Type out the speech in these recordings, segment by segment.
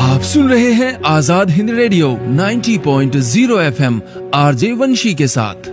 आप सुन रहे हैं Azad Hind radio 90.0 FM RJ वंशी के साथ।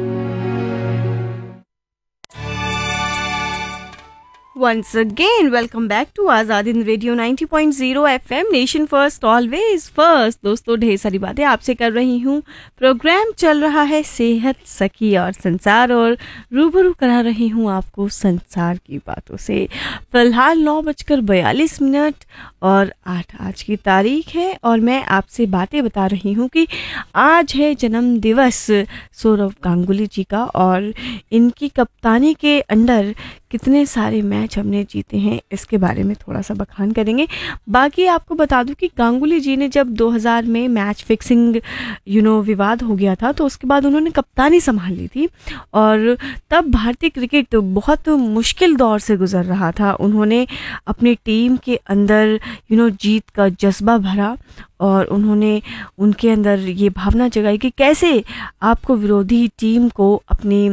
Once again, welcome back to Azad in Radio 90.0 FM, Nation First, Always First। दोस्तों, ढेर सारी बातें आपसे कर रही हूँ। प्रोग्राम चल रहा है सेहत, सखी और संसार, और रूबरू करा रही हूँ आपको संसार की बातों से। फिलहाल 9:42 और 8 आज की तारीख है, और मैं आपसे बातें बता रही हूँ कि आज है जन्म दिवस सौरव गांगुली जी का, और इनकी कप्तानी के अंडर कितने सारे मैच हमने जीते हैं, इसके बारे में थोड़ा सा बखान करेंगे। बाकी आपको बता दूं कि गांगुली जी ने जब 2000 में मैच फिक्सिंग विवाद हो गया था, तो उसके बाद उन्होंने कप्तानी संभाल ली थी, और तब भारतीय क्रिकेट बहुत मुश्किल दौर से गुजर रहा था। उन्होंने अपनी टीम के अंदर जीत का जज्बा भरा, और उन्होंने उनके अंदर ये भावना जगाई कि कैसे आपको विरोधी टीम को अपनी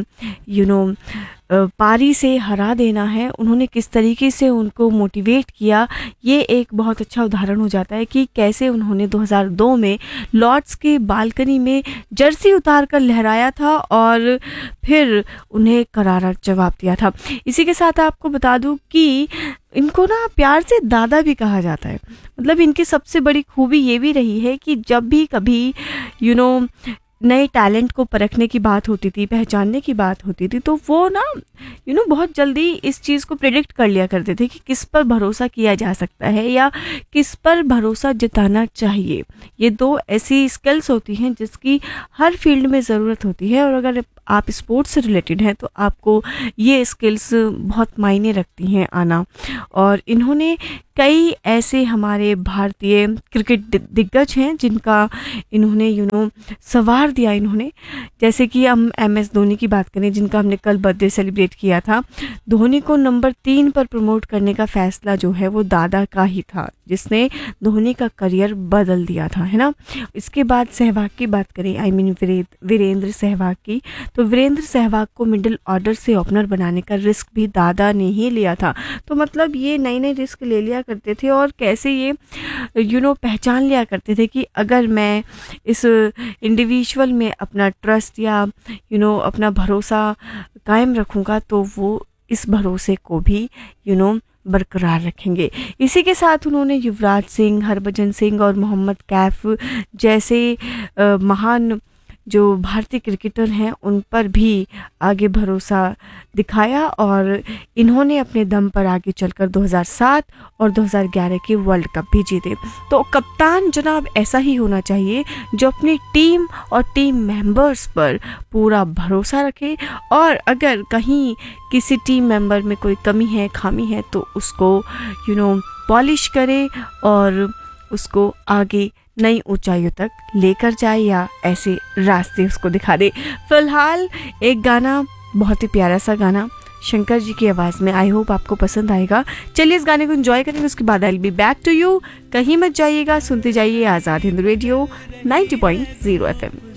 पारी से हरा देना है। उन्होंने किस तरीके से उनको मोटिवेट किया, ये एक बहुत अच्छा उदाहरण हो जाता है कि कैसे उन्होंने 2002 में लॉर्ड्स के बालकनी में जर्सी उतार कर लहराया था, और फिर उन्हें करारा जवाब दिया था। इसी के साथ आपको बता दूं कि इनको ना प्यार से दादा भी कहा जाता है। मतलब इनकी सबसे बड़ी खूबी ये भी रही है कि जब भी कभी नए टैलेंट को परखने की बात होती थी, पहचानने की बात होती थी, तो वो ना बहुत जल्दी इस चीज़ को प्रेडिक्ट कर लिया करते थे कि किस पर भरोसा किया जा सकता है या किस पर भरोसा जताना चाहिए। ये दो ऐसी स्किल्स होती हैं जिसकी हर फील्ड में ज़रूरत होती है, और अगर आप स्पोर्ट्स से रिलेटेड हैं तो आपको ये स्किल्स बहुत मायने रखती हैं आना। और इन्होंने कई ऐसे हमारे भारतीय क्रिकेट दिग्गज हैं जिनका इन्होंने सवार दिया इन्होंने। जैसे कि हम MS धोनी की बात करें, जिनका हमने कल बर्थडे सेलिब्रेट किया था। धोनी को नंबर 3 पर प्रमोट करने का फैसला जो है वो दादा का ही था, जिसने धोनी का करियर बदल दिया था, है ना। इसके बाद सहवाग की बात करें, वीरेंद्र सहवाग की, तो वीरेंद्र सहवाग को मिडिल ऑर्डर से ओपनर बनाने का रिस्क भी दादा ने ही लिया था। तो मतलब ये नए नए रिस्क ले लिया करते थे, और कैसे ये पहचान लिया करते थे कि अगर मैं इस इंडिविजुअल में अपना ट्रस्ट या अपना भरोसा कायम रखूँगा तो वो इस भरोसे को भी बरकरार रखेंगे। इसी के साथ उन्होंने युवराज सिंह, हरभजन सिंह और मोहम्मद कैफ जैसे महान जो भारतीय क्रिकेटर हैं उन पर भी आगे भरोसा दिखाया, और इन्होंने अपने दम पर आगे चलकर 2007 और 2011 के वर्ल्ड कप भी जीते। तो कप्तान जनाब ऐसा ही होना चाहिए जो अपनी टीम और टीम मेंबर्स पर पूरा भरोसा रखे, और अगर कहीं किसी टीम मेंबर में कोई कमी है, खामी है, तो उसको पॉलिश करे और उसको आगे नई ऊंचाइयों तक लेकर जाए या ऐसे रास्ते उसको दिखा दे। फिलहाल एक गाना, बहुत ही प्यारा सा गाना शंकर जी की आवाज़ में, आई होप आपको पसंद आएगा। चलिए इस गाने को एंजॉय करेंगे, उसके बाद I will be back to you. कहीं मत जाइएगा, सुनते जाइए आज़ाद हिंद रेडियो 90.0 FM।